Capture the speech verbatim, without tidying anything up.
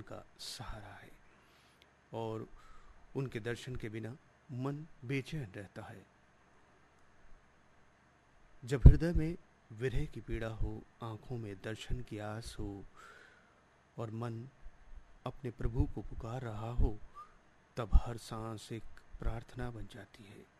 उनका सहारा है और उनके दर्शन के बिना मन बेचैन रहता है। जब हृदय में विरह की पीड़ा हो, आंखों में दर्शन की आस हो और मन अपने प्रभु को पुकार रहा हो, तब हर सांस एक प्रार्थना बन जाती है।